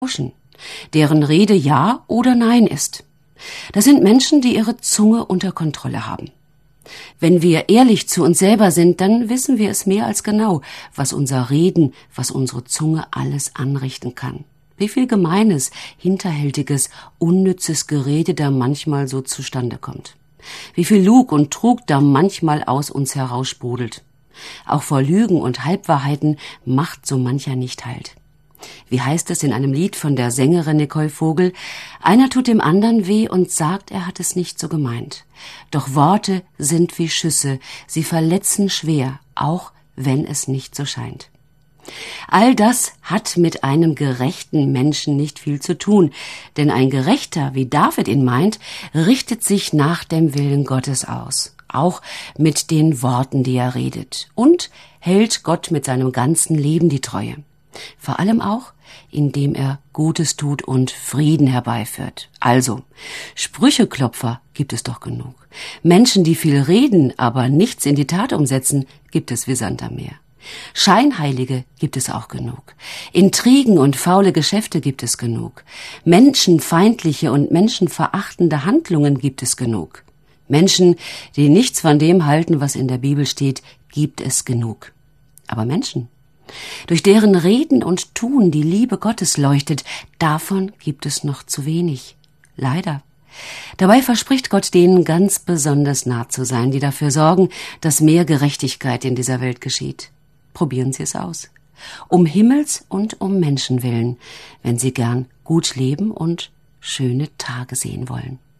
tauschen, deren Rede Ja oder Nein ist. Das sind Menschen, die ihre Zunge unter Kontrolle haben. Wenn wir ehrlich zu uns selber sind, dann wissen wir es mehr als genau, was unser Reden, was unsere Zunge alles anrichten kann. Wie viel gemeines, hinterhältiges, unnützes Gerede da manchmal so zustande kommt. Wie viel Lug und Trug da manchmal aus uns heraussprudelt. Auch vor Lügen und Halbwahrheiten macht so mancher nicht Halt. Wie heißt es in einem Lied von der Sängerin Nicole Vogel? Einer tut dem anderen weh und sagt, er hat es nicht so gemeint. Doch Worte sind wie Schüsse, sie verletzen schwer, auch wenn es nicht so scheint. All das hat mit einem gerechten Menschen nicht viel zu tun, denn ein Gerechter, wie David ihn meint, richtet sich nach dem Willen Gottes aus, auch mit den Worten, die er redet, und hält Gott mit seinem ganzen Leben die Treue. Vor allem auch, indem er Gutes tut und Frieden herbeiführt. Also, Sprücheklopfer gibt es doch genug. Menschen, die viel reden, aber nichts in die Tat umsetzen, gibt es wie Sand am Meer. Scheinheilige gibt es auch genug. Intrigen und faule Geschäfte gibt es genug. Menschenfeindliche und menschenverachtende Handlungen gibt es genug. Menschen, die nichts von dem halten, was in der Bibel steht, gibt es genug. Aber Menschen, durch deren Reden und Tun die Liebe Gottes leuchtet, davon gibt es noch zu wenig. Leider. Dabei verspricht Gott denen ganz besonders nah zu sein, die dafür sorgen, dass mehr Gerechtigkeit in dieser Welt geschieht. Probieren Sie es aus. Um Himmels und um Menschen willen, wenn Sie gern gut leben und schöne Tage sehen wollen.